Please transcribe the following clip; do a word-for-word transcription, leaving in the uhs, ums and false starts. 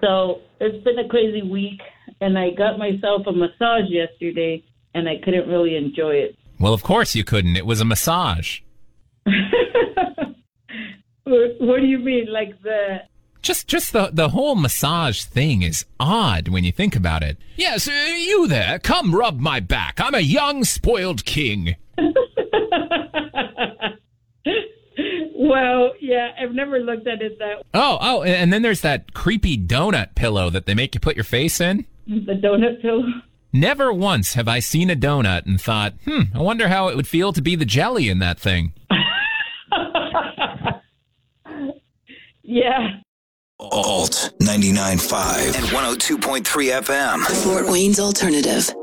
So it's been a crazy week, and I got myself a massage yesterday, and I couldn't really enjoy it. Well, of course you couldn't. It was a massage. What do you mean, like the... Just just the, the whole massage thing is odd when you think about it. Yes, uh, you there, come rub my back. I'm a young, spoiled king. Well, yeah, I've never looked at it that way. Oh, oh, and then there's that creepy donut pillow that they make you put your face in. The donut pillow? Never once have I seen a donut and thought, hmm, I wonder how it would feel to be the jelly in that thing. Yeah. Alt ninety-nine point five and one oh two point three F M. Fort Wayne's Alternative.